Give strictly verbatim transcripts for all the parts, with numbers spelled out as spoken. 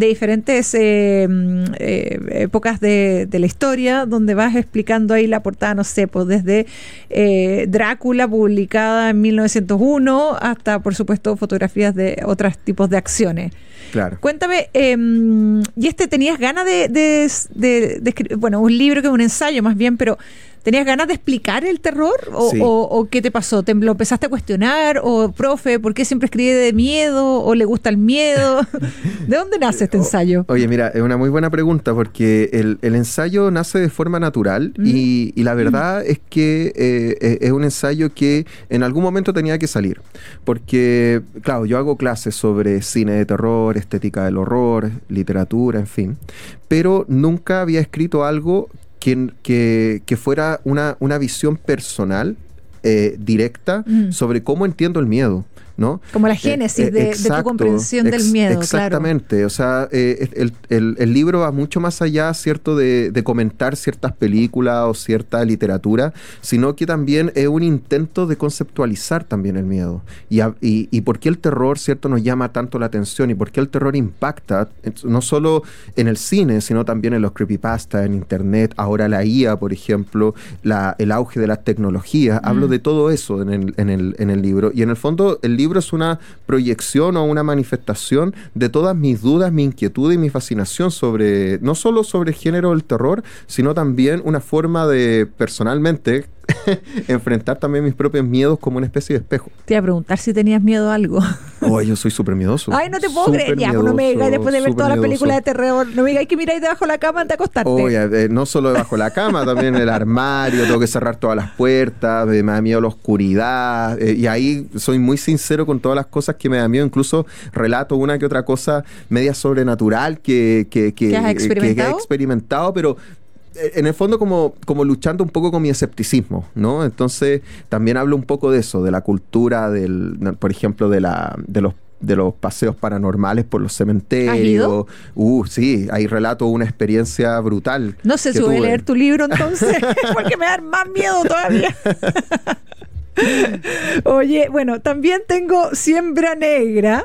de diferentes eh, eh, épocas de, de la historia, donde vas explicando ahí la portada, no sé, pues desde eh, Drácula, publicada en mil novecientos uno, hasta, por supuesto, fotografías de otros tipos de acciones. Claro. Cuéntame, eh, ¿y este tenías ganas de, de, de, de escribir? Bueno, un libro que es un ensayo más bien, pero ¿tenías ganas de explicar el terror? ¿O, sí. o, o qué te pasó? ¿Te lo empezaste a cuestionar? ¿O, profe, por qué siempre escribe de miedo? ¿O le gusta el miedo? ¿De dónde nace este ensayo? Oye, mira, es una muy buena pregunta porque el, el ensayo nace de forma natural mm. y, y la verdad mm. es que eh, es un ensayo que en algún momento tenía que salir. Porque, claro, yo hago clases sobre cine de terror, estética del horror, literatura, en fin, pero nunca había escrito algo Que, que, que fuera una, una visión personal, eh, directa, mm. sobre cómo entiendo el miedo, ¿no? Como la génesis eh, eh, de, exacto, de tu comprensión ex, del miedo, exactamente, claro. O sea, eh, el, el, el libro va mucho más allá, ¿cierto?, de, de comentar ciertas películas o cierta literatura, sino que también es un intento de conceptualizar también el miedo. Y, a, y, y por qué el terror, ¿cierto?, nos llama tanto la atención y por qué el terror impacta, no solo en el cine, sino también en los creepypastas, en internet, ahora la I A, por ejemplo, la, el auge de las tecnologías. Mm. Hablo de todo eso en el, en, el, en el libro. Y en el fondo, el libro es una proyección o una manifestación de todas mis dudas, mi inquietud y mi fascinación sobre, no solo sobre el género del terror, sino también una forma de, personalmente, enfrentar también mis propios miedos como una especie de espejo. Te iba a preguntar si tenías miedo a algo. Oh, yo soy súper miedoso. Ay, no te puedo creer. Ya, pues no me digas, después de ver todas las películas de terror, no me digas que miráis debajo de la cama antes de acostarte. Oye, eh, no solo debajo de la cama, también en el armario, tengo que cerrar todas las puertas, me da miedo la oscuridad, eh, y ahí soy muy sincero con todas las cosas que me da miedo, incluso relato una que otra cosa media sobrenatural que, que, que, ¿Que has experimentado? que, que he experimentado, pero en el fondo como, como luchando un poco con mi escepticismo, ¿no? Entonces también hablo un poco de eso, de la cultura, del, por ejemplo, de, la, de los de los paseos paranormales por los cementerios. ¿Has ido? Uh, sí, ahí relato una experiencia brutal. No sé si voy a leer tu libro entonces, porque me da más miedo todavía. Oye, bueno, también tengo Siembra Negra.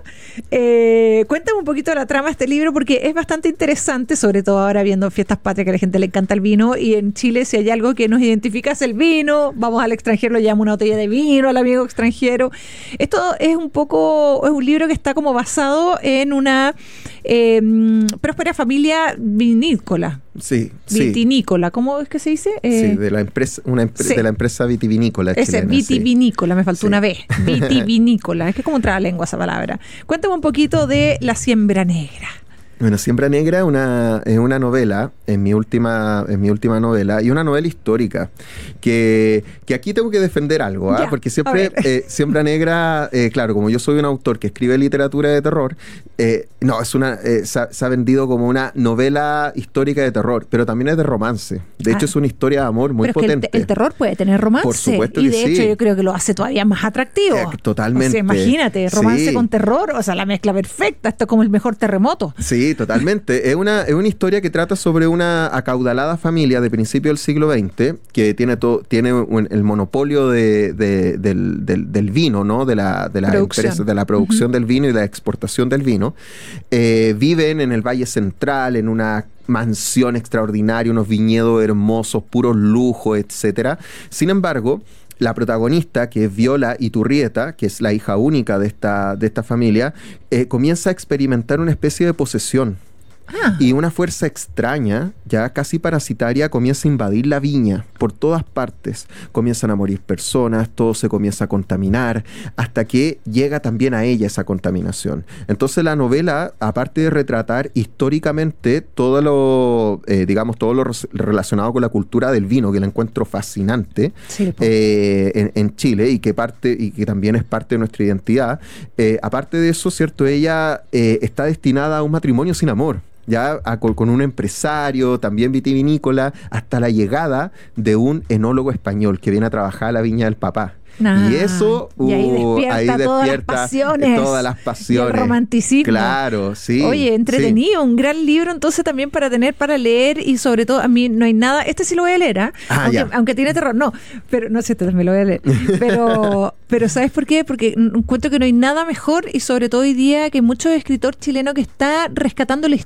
Eh, cuéntame un poquito de la trama de este libro, porque es bastante interesante, sobre todo ahora viendo Fiestas Patrias, que a la gente le encanta el vino, y en Chile si hay algo que nos identifica es el vino. Vamos al extranjero, le llevamos una botella de vino al amigo extranjero. Esto es un poco, es un libro que está como basado en una eh, próspera familia vinícola. Sí, vitivinícola, ¿cómo es que se dice? Eh, sí, de la empresa, una empre- sí. de la empresa vitivinícola Ese, chilena. vitivinícola, sí. Me faltó sí. una B. Vitivinícola, es que como traba lengua esa palabra. Cuéntame un poquito de La Siembra Negra. Bueno, Siembra Negra es una, es una novela, es mi última, es mi última novela, y una novela histórica, que, que aquí tengo que defender algo, ¿ah? Porque siempre, eh, Siembra Negra, eh, claro, como yo soy un autor que escribe literatura de terror, eh, no, es una, eh, se, ha, se ha vendido como una novela histórica de terror, pero también es de romance. De ah. hecho, es una historia de amor muy pero potente. Es que el, el terror puede tener romance. Por supuesto y que de sí. hecho yo creo que lo hace todavía más atractivo. Eh, totalmente. O sea, imagínate, romance sí. con terror, o sea, la mezcla perfecta, esto es como el mejor terremoto. Sí, totalmente. Es una, es una historia que trata sobre una acaudalada familia de principio del siglo veinte que tiene, to, tiene un, el monopolio de, de, del, del, del vino, ¿no? De la, de la empresa, de la producción uh-huh. del vino y la exportación del vino. Eh, viven en el Valle Central, en una mansión extraordinaria, unos viñedos hermosos, puros lujos, etcétera. Sin embargo, la protagonista, que es Viola Iturrieta, que es la hija única de esta, de esta familia, eh, comienza a experimentar una especie de posesión. Ah. Y una fuerza extraña, ya casi parasitaria, comienza a invadir la viña por todas partes. Comienzan a morir personas, todo se comienza a contaminar, hasta que llega también a ella esa contaminación. Entonces la novela, aparte de retratar históricamente todo lo, eh, digamos, todo lo relacionado con la cultura del vino, que la encuentro fascinante, sí, eh, en, en Chile, y que parte y que también es parte de nuestra identidad, eh, aparte de eso, cierto, ella eh, está destinada a un matrimonio sin amor. Ya a, con un empresario, también vitivinícola, hasta la llegada de un enólogo español que viene a trabajar a la viña del papá. Ah, y eso, uh, y ahí despierta, ahí todas, despierta las pasiones, todas las pasiones. Y el romanticismo. Claro, sí. Oye, entretenido, sí. Un gran libro entonces también para tener, para leer, y sobre todo, a mí no hay nada, este sí lo voy a leer, ¿eh? ah, aunque, ya. aunque tiene terror, no, pero no sé, este también lo voy a leer, pero, pero ¿sabes por qué? Porque encuentro que no hay nada mejor, y sobre todo hoy día que hay mucho escritor chileno que está rescatando la historia